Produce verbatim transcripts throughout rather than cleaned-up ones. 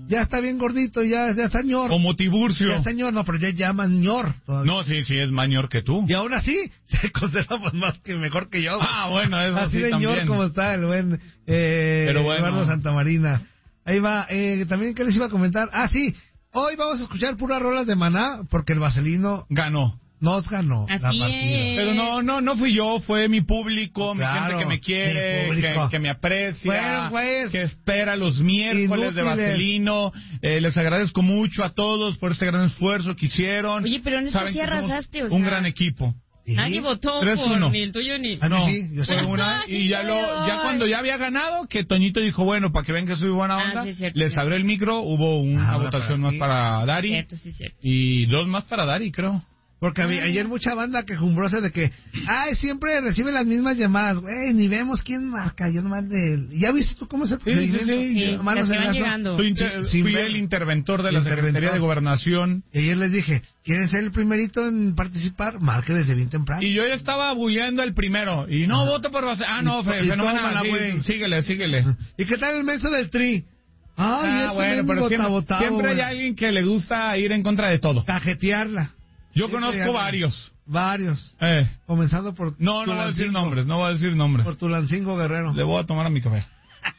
ya está bien gordito, ya, ya está ñor. Como Tiburcio. Ya está ñor, no, pero ya llama ñor todavía. No, sí, sí, es mayor que tú. Y aún así, se conserva pues, más que mejor que yo. Ah, bueno, eso así sí de también. ñor como está el buen eh, Pero bueno. Eduardo Santamarina. Ahí va, eh, también, ¿qué les iba a comentar? Ah, sí, hoy vamos a escuchar puras rolas de Maná, porque el Vaselino Ganó. nos ganó Así la partida. es. Pero no, no, no fui yo, fue mi público, Claro, mi gente que me quiere, mi que, público. que me aprecia, Bueno, pues, que espera los miércoles de inútiles. Vaselino. Eh, les agradezco mucho a todos por este gran esfuerzo que hicieron. Oye, pero en esta Saben sí que somos arrasaste, o un sea, gran equipo. ¿Sí? Nadie votó Tres, por uno. ni el tuyo ni... Ah, No, sí, yo sé. fue una, y ya lo, ya cuando ya había ganado, que Toñito dijo, bueno, para que vean que soy buena Ah, onda, sí, es cierto, les sí. abrió el micro, hubo una Ah, ahora votación para más ti. para Dari, Cierto, sí, cierto. y dos más para Dari, creo. Porque había- ayer mucha banda quejumbrosa de que, ay, siempre recibe las mismas llamadas, güey, ni vemos quién marca, yo nomás de... ¿Ya viste tú cómo es el Sí, sí, procedimiento? sí, Sí, Nomás las nos que van enlazó. llegando. Fui, inter- Sin fui ver. el interventor de la Interventor. Secretaría de Gobernación. Y ayer les dije, ¿quieren ser el primerito en participar? Marque desde bien temprano. Y yo ya estaba bullando el primero. Y no, Ajá. voto por Vaselino. Ah, no, Y- fe- y fenomenal. tómala, sí, güey. síguele, síguele. ¿Y qué tal el menso del tri? Ay, Ah, eso bueno, mendigo pero siempre, tabotabo, siempre hay güey. alguien que le gusta ir en contra de todo. Cajetearla. Yo Siempre hay conozco alguien. varios. Varios. Eh, Comenzando por no, no voy a decir Tulancingo. nombres, no voy a decir nombres. Por Tulancingo Guerrero. Le voy a tomar a mi café.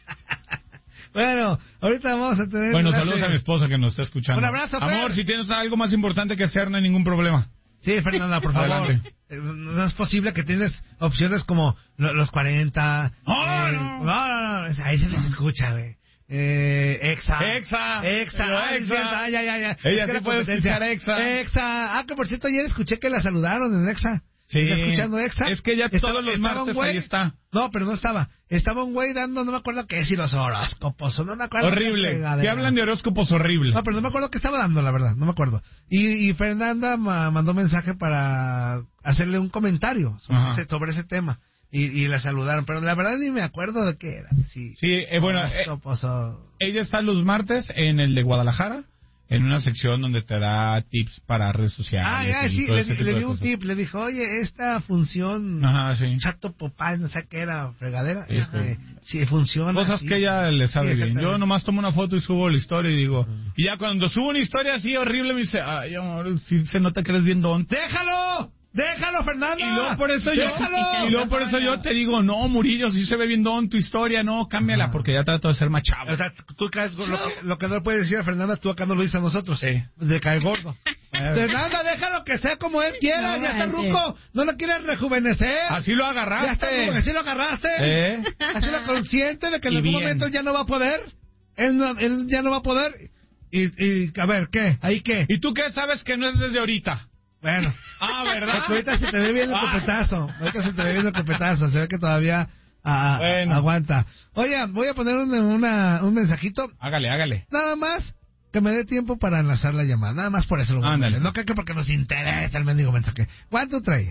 Bueno, ahorita vamos a tener... Bueno, enlace. saludos a mi esposa que nos está escuchando. Un abrazo, Fer. Amor, si tienes algo más importante que hacer, no hay ningún problema. Sí, Fernanda, por favor. Adelante. Eh, No es posible que tienes opciones como lo- los cuarenta. Oh, eh, no. no, no, no, ahí se les escucha, güey. Eh, Exa. Exa. Exa. Pero Ay, Exa. sí, ya, ya, ya, ya. Ella Es que sí la puede competencia. escuchar Exa. Exa. Ah, que por cierto, ayer escuché que la saludaron en Exa. Sí. ¿Está escuchando Exa? Es que ya Estaba- todos los estaba un martes güey- ahí está. No, pero no estaba. Estaba un güey dando, no me acuerdo qué es, y los horóscopos, o no me acuerdo. Horrible. qué Que fregadera. hablan de horóscopos horrible. No, pero no me acuerdo qué estaba dando, la verdad, no me acuerdo. Y, y Fernanda ma- mandó mensaje para hacerle un comentario sobre, Ajá. ese, sobre ese tema. Y, y la saludaron, pero la verdad ni me acuerdo de qué era. Sí, Sí, eh, bueno, eh, horóscopos o- ella está los martes en el de Guadalajara, en una sección donde te da tips para redes sociales. Ah, ya, y sí, todo le, ese di- tipo le de di un cosas. tip, le dijo, oye, esta función, Ajá, sí. chato popás, no sé qué era, fregadera, Sí, este, sí, funciona. Cosas sí. que ella le sabe Sí, bien. Yo exactamente. nomás tomo una foto y subo la historia y digo... Y ya cuando subo una historia así horrible me dice... Ay, amor, sí se nota que eres bien don. ¡Déjalo! ¡Déjalo, Fernanda! Y luego por eso yo... ¡Déjalo! Y luego por eso yo te digo... No, Murillo, sí se ve bien don tu historia. No, cámbiala Ajá. porque ya trato de ser más chavo. O sea, tú caes con lo que, lo que no puedes decir a Fernanda, tú acá no lo dices a nosotros. Sí. De caer gordo. Fernanda, déjalo que sea como él quiera, No ya está manches. ruco, no lo quieres rejuvenecer. Así lo Ya está agarraste. ruco, así lo agarraste. ¿Eh? Así lo consciente de que en Y algún bien. momento ya no va a poder. Él, no- él ya no va a poder. Y, y, a ver, ¿qué? ¿Ahí qué? ¿Y tú qué sabes que no es desde ahorita? Bueno. Ah, ¿verdad? Porque ahorita se te ve bien el Ah. copetazo. Ahorita se te ve bien el copetazo. Se ve que todavía ah, Bueno. aguanta. Oye, voy a poner un, una, un mensajito. Hágale, hágale. Nada más que me dé tiempo para enlazar la llamada. Nada más por eso lo voy a Ándale. poner. No creo que porque nos interesa el mendigo mensaje. ¿Cuánto trae?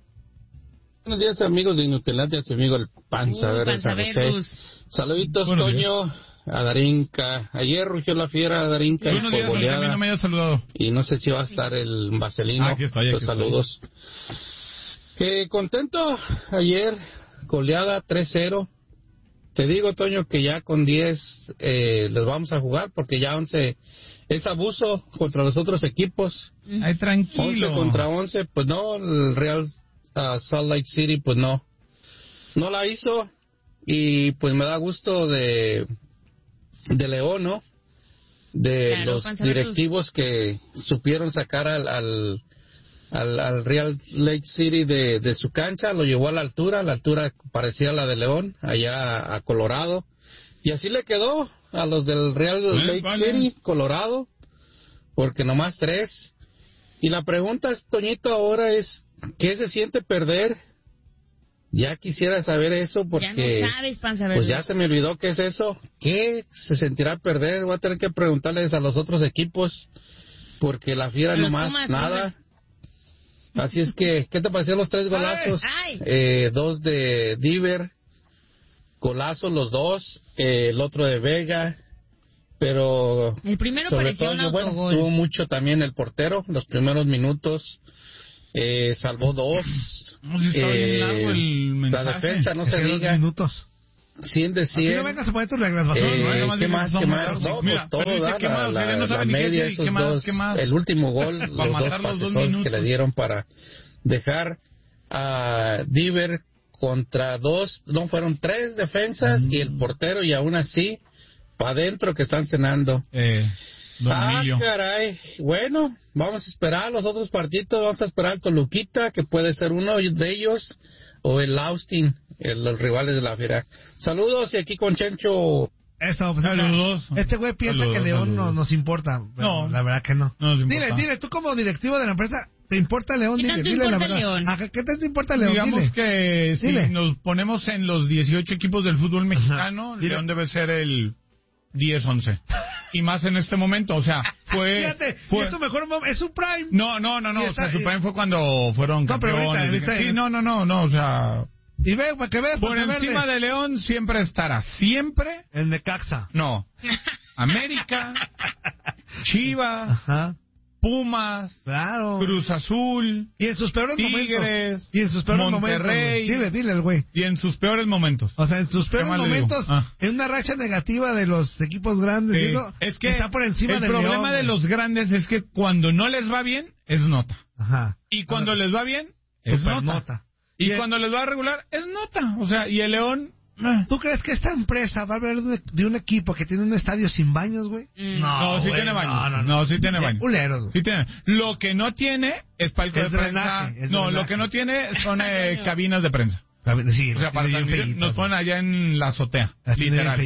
Buenos días, amigos de Inutelandia, su amigo el Panza Uy, Verde Panza San José. Verus. Saluditos, Buenos Toño, a Darinka. Ayer rugió la fiera a Darinka Buenos por días, aunque a mí goleada. no me hayas saludado. Y no sé si va a estar el Vaselino. Ah, aquí estoy, aquí Los estoy. saludos. Que contento ayer, goleada tres cero. Te digo, Toño, que ya con diez eh, les vamos a jugar porque ya once es abuso contra los otros equipos. Ay, tranquilo. once contra once, pues no, el Real uh, Salt Lake City, pues no. No la hizo y pues me da gusto de, de León, ¿no? De Claro, los Panza directivos que supieron sacar al, al, al, al Real Lake City de, de su cancha, lo llevó a la altura, la altura parecía la de León, allá a Colorado. Y así le quedó a los del Real Eh, Lake vale. City, Colorado, porque nomás tres. Y la pregunta, Toñito, ahora es, ¿qué se siente perder? Ya quisiera saber eso porque Ya no sabes, Panza Verde. pues ya se me olvidó qué es eso. ¿Qué se sentirá perder? Voy a tener que preguntarles a los otros equipos porque la fiera Pero nomás toma, nada. Así es que, ¿qué te pareció los tres golazos? Ay. Eh, dos de Diver, golazos los dos, eh, el otro de Vega, pero El primero sobre parecía todo, un bueno, autogol. tuvo mucho también el portero, los primeros minutos, eh, salvó dos. No, si está bien largo el la mensaje. defensa, no se Ese dos diga. minutos. cien de cien. Aquí no vengas a poner tus reglas, basura. Eh, no, ¿Qué más? ¿Qué más? No, Mira, pues todo, dice, da, ¿qué más? la, O sea, ya no la, sabe la ni qué media, decir, esos ¿qué más? dos, ¿Qué más? el último gol, los dos matar los dos pasesones que minutos. le dieron para dejar a Diver contra dos, no, fueron tres defensas mm. y el portero, y aún así, para adentro que están cenando. Eh, don ah, Emilio. caray. Bueno, vamos a esperar los otros partidos, vamos a esperar al Toluquita, que puede ser uno de ellos, o el Austin, el, los rivales de la Fiera. Saludos, y aquí con Chencho. Eso, pues, saludos. Este güey piensa saludos, que León no nos importa. No, la verdad que no. no dile, dile, tú como directivo de la empresa, ¿te importa León? ¿Qué Dile, tanto dile importa la verdad. León? Ajá, ¿qué tanto importa León? Digamos dile. que si dile. nos ponemos en los dieciocho equipos del fútbol mexicano, Ajá, León debe ser el diez once. Y más en este momento, o sea, fue... Fíjate, fue... es su mejor momento, es su prime. No, no, no, no, o sea, su prime fue cuando fueron no, campeones. Pero ahorita, ahorita, sí, no, no, no, no, o sea... Y ve, para que veas. Por encima verde. De León siempre estará, siempre... El Necaxa. No. América, Chivas, Ajá. Pumas, claro. Cruz Azul, y en sus peores Tigres, momentos. Y en sus peores Monterrey, momentos. Dile, dile el güey. Y en sus peores momentos. O sea, en sus peores momentos, ah. en una racha negativa de los equipos grandes, sí. digo, es que está por encima el del problema León, de los grandes es que cuando no les va bien, es nota. Ajá. Y cuando les va bien, es nota. nota. Y, y cuando el... les va a regular, es nota. O sea, y el León... ¿Tú crees que esta empresa va a hablar de, de un equipo que tiene un estadio sin baños, güey? Mm. No, no sí tiene baños. No, no, no, no sí tiene baños. Culeros, güey. Sí tiene. Lo que no tiene es palco es de drenaje, prensa. No, drenaje. Lo que no tiene son eh, cabinas de prensa. Sí, o sea, para transmitir, nos ponen allá en la azotea. Las literal.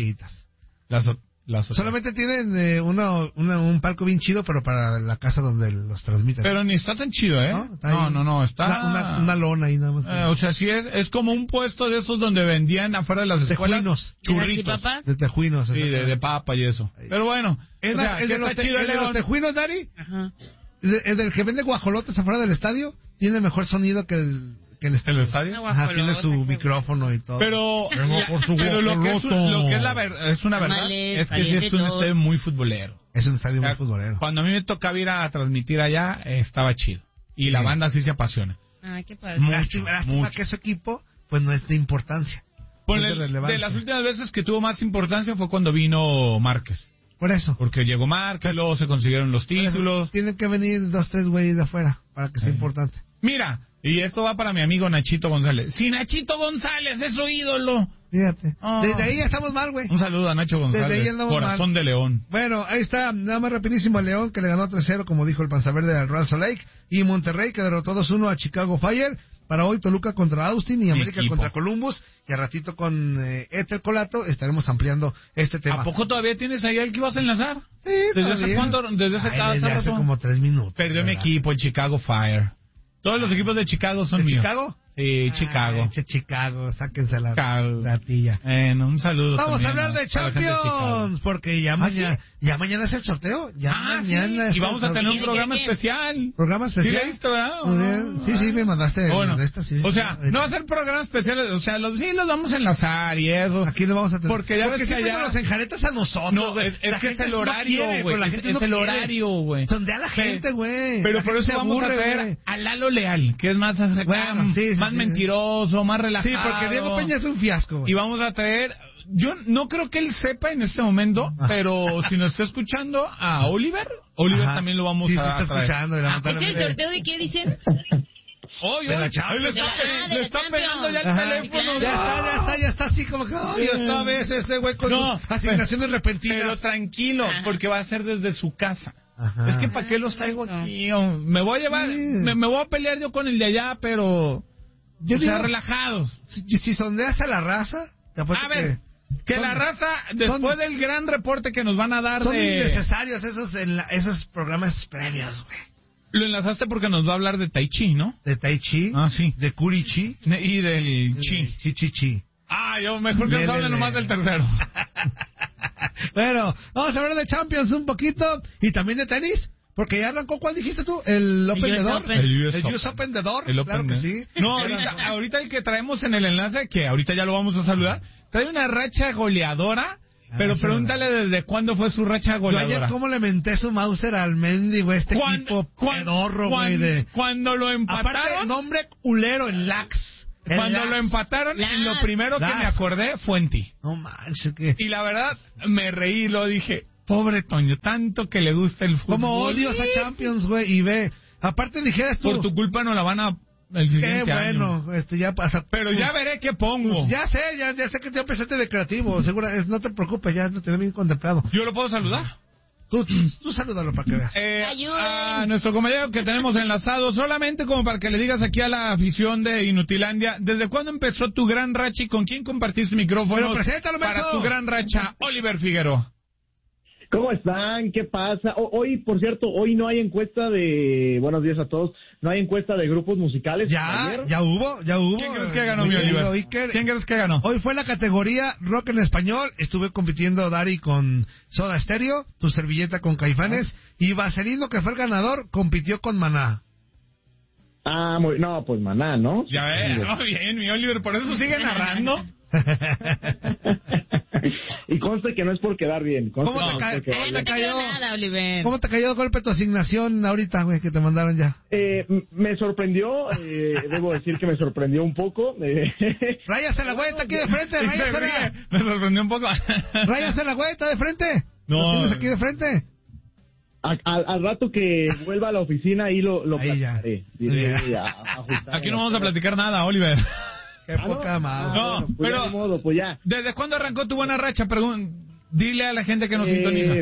La azotea. Solamente tienen eh, una, una, un palco bien chido, pero para la casa donde los transmiten. Pero ni está tan chido, ¿eh? No, no, no, no, está... Una, una, una lona ahí nada más. Eh, o sea, sí es, es como un puesto de esos donde vendían afuera de las escuelas tejuinos. Churritos. De tejuinos. Sí, de, de papa y eso. Ahí. Pero bueno, ¿Es o sea, el, de los, te, el de los tejuinos, Dari? Ajá. El, el del que vende guajolotes afuera del estadio tiene mejor sonido que el... Que el, ¿El estadio? Ajá, tiene su micrófono y todo. Pero, la, por su pero lo, que es, lo que es, la ver, es una verdad Amales, es que sí es un todo. Estadio muy futbolero. Es un estadio o sea, muy futbolero. Cuando a mí me tocaba ir a transmitir allá, estaba chido. Y sí. La banda sí se apasiona. Ay, qué padre. Mucho, lástima, lástima que ese equipo pues no es de importancia. Pues es de, de las últimas veces que tuvo más importancia fue cuando vino Márquez. Por eso. Porque llegó Márquez, luego se consiguieron los títulos. Tienen que venir dos, tres güeyes de afuera para que sea Ay. importante. Mira, y esto va para mi amigo Nachito González. Si Nachito González es su ídolo. Fíjate. Oh. Desde ahí ya estamos mal, güey. Un saludo a Nacho González. Desde ahí andamos Corazón mal. De León. Bueno, ahí está. Nada más rapidísimo a León, que le ganó tres cero, como dijo el panzaverde al Real Salt Lake. Y Monterrey, que derrotó dos uno a Chicago Fire. Para hoy Toluca contra Austin y América contra Columbus. Y a ratito con eh, Ethel Colato estaremos ampliando este tema. ¿A poco todavía tienes ahí al que ibas a enlazar? Sí, ¿Desde hace cuánto? Desde hace, Ay, desde hace como tres minutos. Perdió mi equipo, el Chicago Fire. Todos los equipos de Chicago son ¿De míos. Chicago? Sí, Ay, Chicago. Che, Chicago, sáquense la gatilla. Bueno, un saludo. Vamos también, a hablar ¿no? de Champions, de porque ya, ¿Ah, mañana, sí? ya mañana es el sorteo. Ya ah, mañana sí. es Y vamos a tener un programa bien, bien. especial. ¿Programa especial? ¿Sí leíste, verdad? Muy bien. Sí, sí, me mandaste. Bueno, esta, sí, o sea, sí, no va a ser programas especiales, o sea, los, sí los vamos a enlazar y eso. Aquí lo vamos a tener. Porque ya porque ves que allá... nos enjaretas a nosotros. No, es, es que es el horario, güey. No es, es no el horario, güey. Sondea a la gente, güey. Pero por eso vamos aburre, a traer wey. a Lalo Leal, que es más, bueno, sí, sí, más sí, mentiroso, más relajado. Sí, porque Diego Peña es un fiasco, güey. Y vamos a traer... Yo no creo que él sepa en este momento, ah. pero si nos está escuchando a Oliver, Oliver Ajá. también lo vamos sí, a sí está escuchando. Ah, ¿Es el sorteo de qué dicen? Oh, yo, de la le está, ah, le está pegando ya el Ajá, teléfono. Claro. Ya está, ya está, ya está así como que, ay, esta vez este güey con no, sus asignaciones pero, repentinas. Pero tranquilo, Ajá. porque va a ser desde su casa. Ajá. Es que ¿para qué los traigo aquí? Me voy a llevar, sí. me, me voy a pelear yo con el de allá, pero... Yo o digo, sea, relajados. Si, si sondeas a la raza, te apuesto a ver, que, que son, la raza, después son, del gran reporte que nos van a dar son de... Son innecesarios esos, en la, esos programas previos, güey. Lo enlazaste porque nos va a hablar de Tai Chi, ¿no? De Tai Chi. Ah, sí. De Kuri Chi. Y del Chi. Chi, Chi, Chi. Ah, yo mejor que nos hable nomás del tercero. Bueno, vamos a hablar de Champions un poquito y también de tenis. Porque ya arrancó, ¿cuál dijiste tú? ¿El Open de Door? El U S, el U S Open de Door, el claro Open que sí. No, ahorita, ahorita el que traemos en el enlace, que ahorita ya lo vamos a saludar, trae una racha goleadora, ah, pero pregúntale verdad. desde cuándo fue su racha goleadora. Yo ayer cómo le menté su Mauser al mendigo este equipo pedorro, güey. De... Cuando lo empataron... Aparte, nombre culero, el Lax. Cuando Las. lo empataron, Las. lo primero que Las. me acordé fue en ti. No manches, que... Y la verdad, me reí, lo dije, pobre Toño, tanto que le gusta el fútbol. Como odio a Champions, güey, y ve... Aparte dijeras tú... Por tu culpa no la van a... El Qué siguiente año. bueno, este, ya pasa... Pero ya veré qué pongo. Pues ya sé, ya, ya sé que te empezaste de creativo, seguro, es- no te preocupes, ya lo tenés bien contemplado. ¿Yo lo puedo saludar? Tú, tú, tú salúdalo para que veas. Eh, Ayuden. a nuestro compañero que tenemos enlazado, solamente como para que le digas aquí a la afición de Inutilandia, ¿desde cuándo empezó tu gran racha y con quién compartiste micrófonos Pero preséntalo, para menso. tu gran racha? Oliver Figueroa. ¿Cómo están? ¿Qué pasa? O- hoy, por cierto, hoy no hay encuesta de... Buenos días a todos. No hay encuesta de grupos musicales. Ya, Ayer. ya hubo, ya hubo. ¿Quién crees que ganó, Mi mi querido Oliver? Iker. ¿Quién crees que ganó? Hoy fue la categoría rock en español. Estuve compitiendo Dari con Soda Stereo, Tu Servilleta con Caifanes, y Vaselino, que fue el ganador, compitió con Maná. Ah, muy... No, pues Maná, ¿no? Ya ves, no, bien, mi Oliver, por eso sigue narrando. Y conste que no es por quedar bien. conste ¿Cómo que te no cae- es por cómo quedar No te te bien. creo cayó? nada, Oliver. ¿Cómo te cayó de golpe tu asignación ahorita, güey, que te mandaron ya? Eh, m- me sorprendió, eh, debo decir que me sorprendió un poco. eh, Ráyase la güey, está aquí de frente, Y se ríe. ráyasela. Me sorprendió un poco. Ráyase la güey, está de frente. No. Lo tienes aquí de frente. a- al, al rato que vuelva a la oficina ahí lo, lo Ahí ya. platicaré. Diré, Ya. a- a ajustar Aquí no las vamos a cosas. platicar nada, Oliver. Qué Ah, ¿no? poca madre. No, bueno, pues ya pero- ni modo, pues ya. ¿Desde cuándo arrancó tu buena racha? Pregun- Dile a la gente que nos Eh, sintoniza.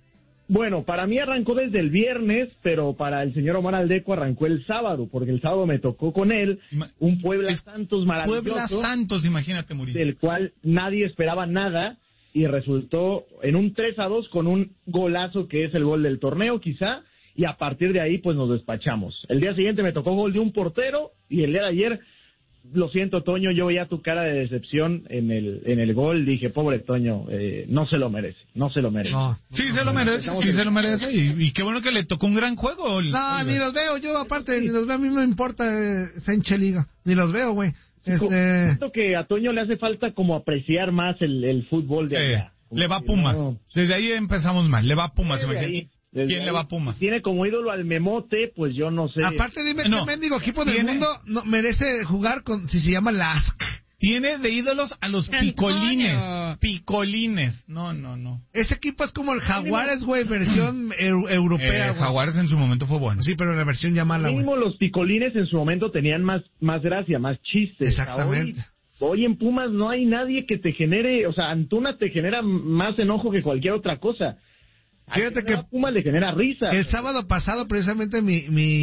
Bueno, para mí arrancó desde el viernes, pero para el señor Omar Aldeco arrancó el sábado, porque el sábado me tocó con él Ima- un Puebla Es Santos Puebla maravilloso, Santos, imagínate, Murillo. del cual nadie esperaba nada, y resultó en un tres a dos con un golazo que es el gol del torneo, quizá, y a partir de ahí pues nos despachamos. El día siguiente me tocó gol de un portero, y el día de ayer... Lo siento, Toño, yo veía tu cara de decepción en el en el gol. Dije, pobre Toño, eh, no se lo merece, no se lo merece. No. Sí se lo merece, sí se lo merece. Y, y qué bueno que le tocó un gran juego. No, Oliver. ni los veo, yo aparte, ni los veo, a mí no me importa eh, Senche Liga, ni los veo, güey. Este, Siento que a Toño le hace falta como apreciar más el, el fútbol de Sí, allá. Como le va a que Pumas. no- Desde ahí empezamos mal. Le va a Pumas, Desde imagínate. ahí, desde ¿Quién le ahí. va a Pumas? Tiene como ídolo al Memote, pues yo no sé. aparte dime No. qué mendigo equipo del Tiene- mundo no, merece jugar con, si se llama Lask. Tiene de ídolos a los Antonio. picolines. Picolines. No, no, no. Ese equipo es como el Jaguares, güey, versión eu- europea, Eh, güey. Jaguares en su momento fue bueno. Sí, pero la versión ya mala, güey. Mínimo los picolines en su momento tenían más, más gracia, más chistes. Exactamente. Hoy, hoy en Pumas no hay nadie que te genere, o sea, Antuna te genera más enojo que cualquier otra cosa. Fíjate que A Pumas le genera risa. el sábado pasado, precisamente, mi,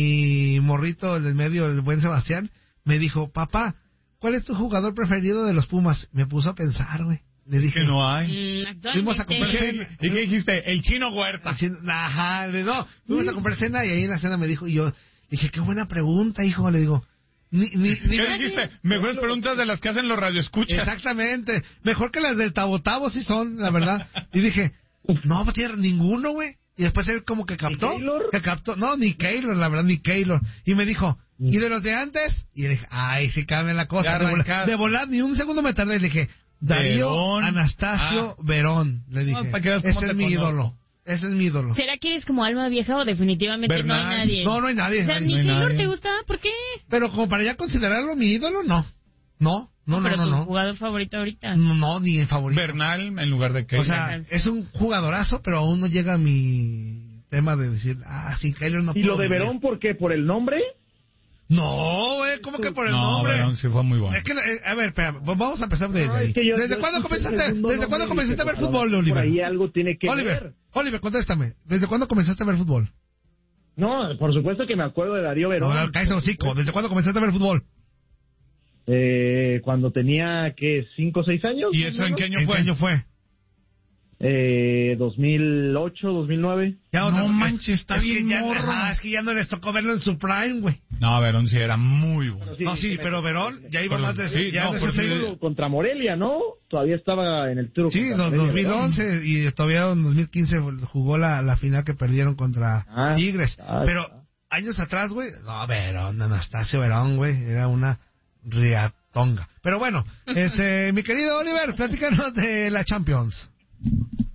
mi morrito del medio, el buen Sebastián, me dijo, papá, ¿cuál es tu jugador preferido de los Pumas? Me puso a pensar, güey. Le dije, Que no hay. Mm, Fuimos a actualmente. comprar cena. ¿Y qué dijiste? El chino Huerta. Así, ajá, le no, fuimos a comprar cena y ahí en la cena me dijo, y yo dije, qué buena pregunta, hijo, le digo, ni, ni, ni ¿Qué dijiste? Mejores preguntas de las que hacen los radioescuchas. exactamente, mejor que las del Tabo Tabo sí son, la verdad, y dije, no, tiene ninguno, güey, y después él como que captó, Keylor? que captó, no, ni Keylor, la verdad, ni Keylor, y me dijo, ¿y de los de antes? Y le dije, ay, sí cambia la cosa, Ya de volar, arrancaste. de volar, ni un segundo me tardé, le dije, Darío Verón. Anastasio Ah. Verón, le dije, No, para que veas cómo ese te es mi conozco. ídolo, ese es mi ídolo. ¿Será que eres como alma vieja o definitivamente Bernal. no hay nadie? No, no hay nadie. O sea, nadie. ¿ni no hay Taylor nadie. te gusta? ¿Por qué? Pero como para ya considerarlo mi ídolo, no. No, no, no, Pero no, tu no. jugador favorito ahorita. No, no, ni en favorito. Bernal en lugar de Keylor. O sea, es un jugadorazo, pero aún no llega a mi tema de decir, ah, sí, Keylor no ¿Y puedo lo de vivir. Verón por qué? ¿Por el nombre? No, güey, ¿cómo que por el no, nombre? Verón sí fue muy bueno. Es que, eh, a ver, espera, vamos a empezar desde No, ahí. es que yo- ¿Desde yo cuándo escuché el comenzaste, segundo desde nombre cuándo y comenzaste a dije, ver pues, fútbol, por Oliver? ahí algo tiene que Oliver, ver. Oliver, contéstame. ¿Desde cuándo comenzaste a ver fútbol? No, por supuesto que me acuerdo de Darío Verón. No, cállate hocico. ¿Desde cuándo comenzaste a ver fútbol? Eh, cuando tenía, ¿qué? ¿Cinco o seis años? ¿Y eso en qué año ¿En fue? qué año fue? Eh, dos mil ocho, dos mil nueve. Ya No otra- manches, está es bien que ya, morro. ajá, es que ya no les tocó verlo en su prime, güey. No, Verón sí era muy bueno. No, sí, pero Verón ya iba Pero- más de... sí, ya no, de por sesenta. sí. Contra Morelia, ¿no? Todavía estaba en el tiro. Sí, contra dos- Morelia, Verón. dos mil once y todavía en dos mil quince jugó la, la final que perdieron contra Ah, Tigres. ah, Pero ah. años atrás, güey, no, Verón, Anastasio Verón, güey, era una riatonga. Pero bueno, este, mi querido Oliver, platícanos de la Champions.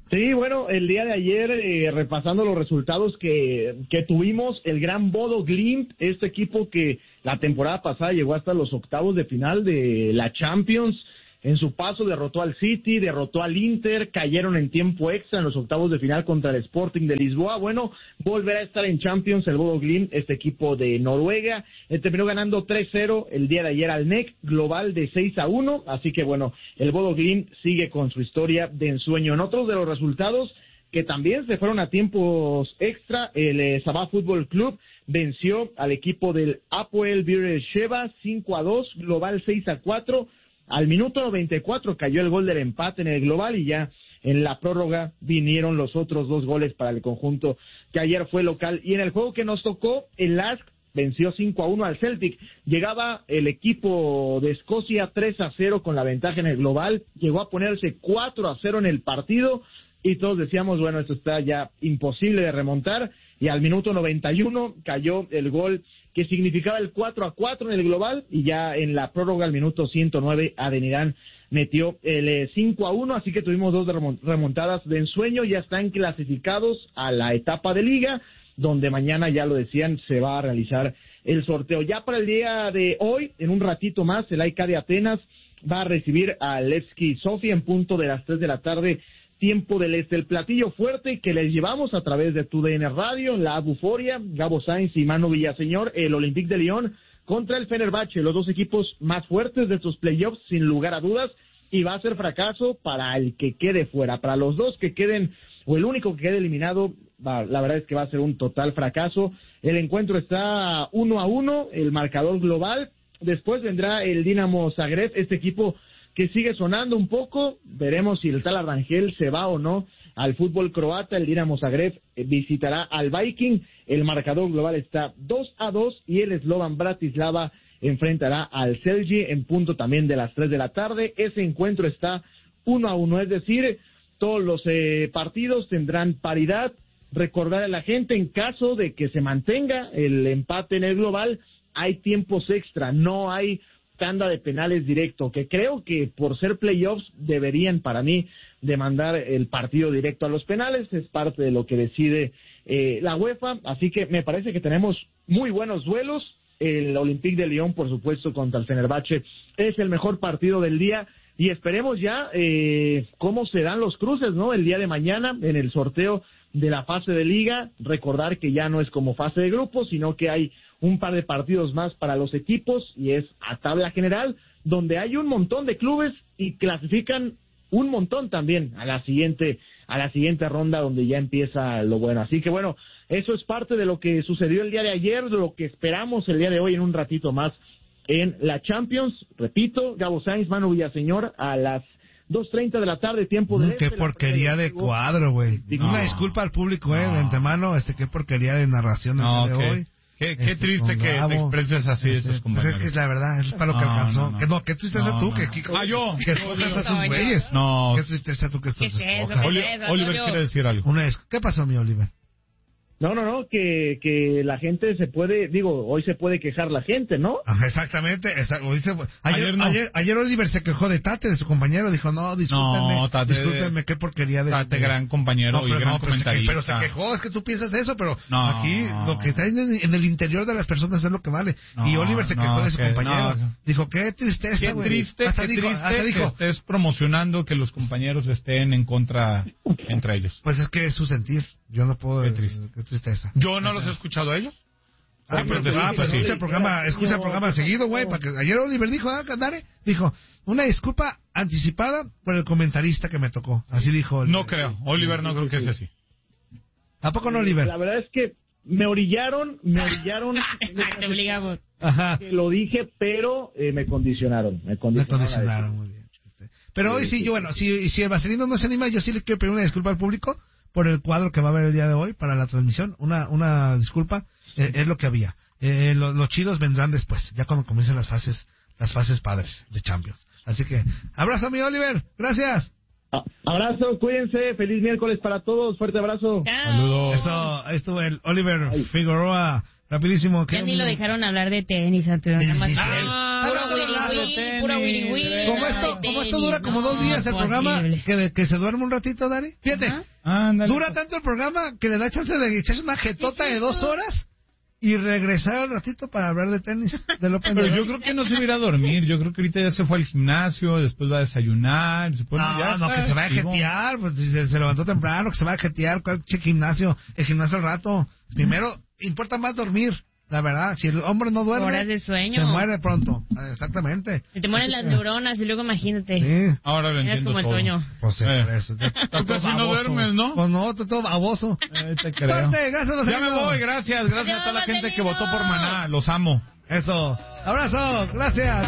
Sí, bueno, el día de ayer, eh, repasando los resultados que, que tuvimos, el gran Bodo Glimt, este equipo que la temporada pasada llegó hasta los octavos de final de la Champions, en su paso derrotó al City, derrotó al Inter, cayeron en tiempo extra en los octavos de final contra el Sporting de Lisboa. Bueno, volverá a estar en Champions el Bodo Glimt, este equipo de Noruega. Eh, terminó ganando tres cero el día de ayer al N E C, global de seis a uno. Así que bueno, el Bodo Glimt sigue con su historia de ensueño. En otros de los resultados que también se fueron a tiempos extra, el eh, Sabah Fútbol Club venció al equipo del Hapoel Beersheba cinco a dos, global seis a cuatro. Al minuto noventa y cuatro cayó el gol del empate en el global y ya en la prórroga vinieron los otros dos goles para el conjunto que ayer fue local. Y en el juego que nos tocó, el L A S K venció cinco a uno al Celtic. Llegaba el equipo de Escocia tres a cero con la ventaja en el global, llegó a ponerse cuatro a cero en el partido y todos decíamos, bueno, esto está ya imposible de remontar, y al minuto noventa y uno cayó el gol que significaba el cuatro a cuatro en el global, y ya en la prórroga al minuto ciento nueve Adenirán metió el cinco a uno, así que tuvimos dos remontadas de ensueño. Ya están clasificados a la etapa de liga, donde mañana, ya lo decían, se va a realizar el sorteo. Ya para el día de hoy, en un ratito más, el A E K de Atenas va a recibir al Levski Sofia en punto de las tres de la tarde, tiempo del este. El platillo fuerte que les llevamos a través de tu D N Radio, la Buforia, Gabo Sainz y Manu Villaseñor, el Olympique de Lyon contra el Fenerbahce, los dos equipos más fuertes de estos playoffs, sin lugar a dudas, y va a ser fracaso para el que quede fuera. Para los dos que queden, o el único que quede eliminado, va, la verdad es que va a ser un total fracaso. El encuentro está uno a uno, el marcador global. Después vendrá el Dinamo Zagreb, este equipo que sigue sonando un poco. Veremos si el tal Arrangel se va o no al fútbol croata. El Dinamo Zagreb visitará al Viking. El marcador global está dos a dos y el Slovan Bratislava enfrentará al Celje en punto también de las tres de la tarde. Ese encuentro está uno a uno, es decir, todos los eh, partidos tendrán paridad. Recordar a la gente, en caso de que se mantenga el empate en el global, hay tiempos extra, no hay tanda de penales directo, que creo que por ser playoffs deberían, para mí, de mandar el partido directo a los penales. Es parte de lo que decide eh, la UEFA, así que me parece que tenemos muy buenos duelos. El Olympique de Lyon, por supuesto, contra el Fenerbahce es el mejor partido del día, y esperemos ya eh, cómo se dan los cruces, ¿no? El día de mañana en el sorteo de la fase de liga. Recordar que ya no es como fase de grupos, sino que hay un par de partidos más para los equipos, y es a tabla general, donde hay un montón de clubes y clasifican un montón también a la siguiente a la siguiente ronda, donde ya empieza lo bueno. Así que bueno, eso es parte de lo que sucedió el día de ayer, de lo que esperamos el día de hoy en un ratito más en la Champions. Repito, Gabo Sainz, Manu Villaseñor, a las dos treinta de la tarde, tiempo de... Mm, qué porquería de cuadro, güey. No. Una disculpa al público, eh, no. de antemano, este, qué porquería de narración no, el día de qué, hoy. Qué, qué este, triste que te expreses así de tus compañeros. Pues es que la verdad, es para lo que no, alcanzó. No, no. Que no, qué tristeza no, tú, no. que aquí... Ah, yo. Que escojas a tus güeyes. No. Qué tristeza tú que estás... ¿Qué es eso? Oliver, Oliver quiere decir algo. Una es... ¿Qué pasó, mi Oliver? No, no, no, que, que la gente se puede, digo, hoy se puede quejar la gente, ¿no? Ajá, exactamente. Esa, hoy se, ayer, Ayer no. ayer, ayer Oliver se quejó de Tate, de su compañero. Dijo, no, discúlpenme, No, Tate- discúlpenme, qué porquería de... Tate, de- gran compañero No, pero, y gran no, pero, se, que- comentarista. pero se quejó, es que tú piensas eso, pero No. aquí lo que está en, en el interior de las personas es lo que vale. No, y Oliver se quejó no, de su que- compañero. no. Dijo, qué tristeza, Qué güey. triste, hasta qué dijo, triste hasta que dijo, estés promocionando que los compañeros estén en contra entre ellos. pues es que es su sentir. Yo no puedo... Qué triste. Qué tristeza. Yo no los he escuchado a ellos. Ah, pero, pues, ah, pues sí. escucha el programa, escucha el programa seguido, güey, para que ayer Oliver dijo, ah, Dare, dijo, una disculpa anticipada por el comentarista que me tocó. Así dijo Oliver. No creo, Oliver no creo que sea así. ¿A poco no, Oliver? La verdad es que me orillaron, me orillaron, Te obligamos. Ajá. que lo dije, pero eh, me condicionaron, me Me condicionaron. condicionaron, muy bien. Este, Pero hoy sí, yo, bueno, si, si el Vaselino no se anima, yo sí le quiero pedir una disculpa al público por el cuadro que va a haber el día de hoy para la transmisión. Una, una disculpa, eh, es lo que había. Eh, lo- los chidos vendrán después, ya cuando comiencen las fases, las fases padres de Champions. Así que, abrazo, mi Oliver, gracias. A- Abrazo, cuídense, feliz miércoles para todos, fuerte abrazo. Chao. Saludos. Eso, estuvo el Oliver Figueroa rapidísimo. Ya ni lo dejaron hablar de tenis, Arturo. Nada más. Ah, Puro hablando wiri de wiri, tenis, puro wiri de- wiri. Como nada esto, de como esto tenis, dura como no, dos días el programa, posible. que, que se duerme un ratito, Dari. Fíjate, Ajá. Ándale. dura tanto el programa que le da chance de echarse una jetota Sí, sí, de dos eso. horas y regresar al ratito para hablar de tenis. De López Pero Obrador. yo creo que no se va a ir a dormir. Yo creo que ahorita ya se fue al gimnasio, después va a desayunar. Se pone, No, ya no, está que se vaya a activo. jetear, pues si se, se levantó temprano, que se vaya a jetear, ¿cuál che gimnasio? El gimnasio al rato. Primero, importa más dormir, la verdad. Si el hombre no duerme, Horas de sueño. se muere pronto. Exactamente. Se te mueren las neuronas y luego imagínate. Sí. Ahora lo Eres entiendo como el todo. Toño. Pues sí, Eh. por eso. Está Tú casi no duermes, ¿no? Pues no, tú todo baboso. Eh, te creo. Corte, gracias, Ya me Marcelino. voy, gracias. Gracias a toda la Adiós, gente que Marcelino. votó por Maná. Los amo. Eso. Abrazo, gracias.